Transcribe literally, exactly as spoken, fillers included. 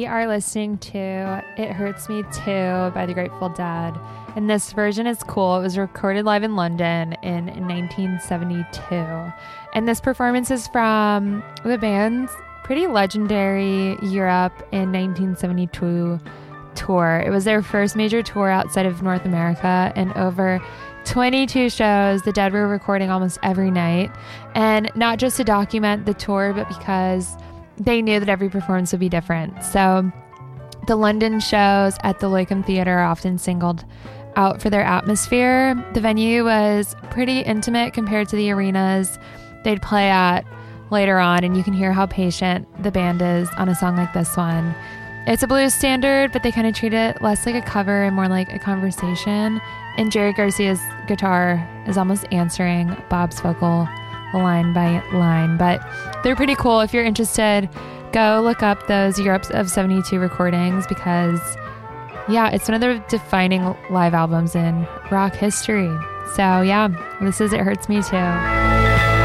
We are listening to It Hurts Me Too by the Grateful Dead. And this version is cool. It was recorded live in London in nineteen seventy-two. And this performance is from the band's pretty legendary Europe in nineteen seventy-two tour. It was their first major tour outside of North America, and over twenty-two shows, the Dead were recording almost every night. And not just to document the tour, but because they knew that every performance would be different. So the London shows at the Loicum Theatre are often singled out for their atmosphere. The venue was pretty intimate compared to the arenas they'd play at later on, and you can hear how patient the band is on a song like this one. It's a blues standard, but they kind of treat it less like a cover and more like a conversation. And Jerry Garcia's guitar is almost answering Bob's vocal line by line. But they're pretty cool. If you're interested, go look up those Europe of seventy-two recordings, because yeah, it's one of the defining live albums in rock history. So yeah, this is It Hurts Me Too.